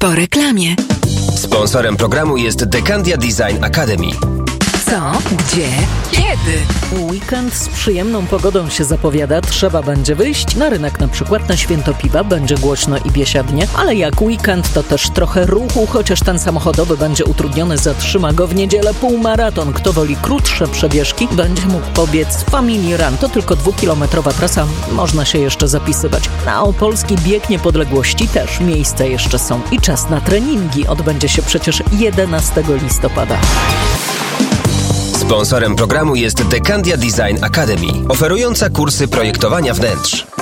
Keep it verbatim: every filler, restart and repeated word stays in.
Po reklamie. Sponsorem programu jest Decandia Design Academy. Co? Gdzie? Kiedy? Weekend z przyjemną pogodą się zapowiada. Trzeba będzie wyjść na rynek, na przykład na Święto Piwa. Będzie głośno i biesiadnie, ale jak weekend to też trochę ruchu, chociaż ten samochodowy będzie utrudniony. Zatrzyma go w niedzielę półmaraton. Kto woli krótsze przebieżki, będzie mógł pobiec Family Run. To tylko dwukilometrowa trasa, można się jeszcze zapisywać. Na Opolski Bieg Niepodległości też miejsca jeszcze są i czas na treningi. Odbędzie się przecież jedenastego listopada. Sponsorem programu jest Decandia Design Academy, oferująca kursy projektowania wnętrz.